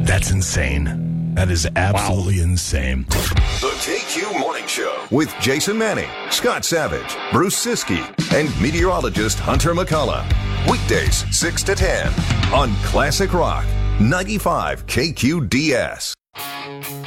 That's insane. That is absolutely insane. The KQ Morning Show with Jason Manning, Scott Savage, Bruce Siskey, and meteorologist Hunter McCullough. Weekdays 6 to 10 on Classic Rock 95 KQDS.